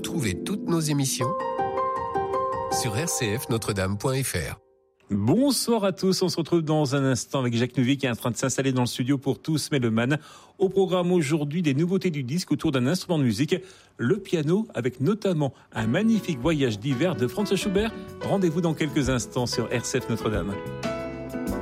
Retrouvez toutes nos émissions sur rcfnotredame.fr. Bonsoir à tous, on se retrouve dans un instant avec Jacques Nouvier qui est en train de s'installer dans le studio pour Tous Mélomanes. Au programme aujourd'hui, des nouveautés du disque autour d'un instrument de musique, le piano, avec notamment un magnifique voyage d'hiver de Franz Schubert. Rendez-vous dans quelques instants sur RCF Notre-Dame.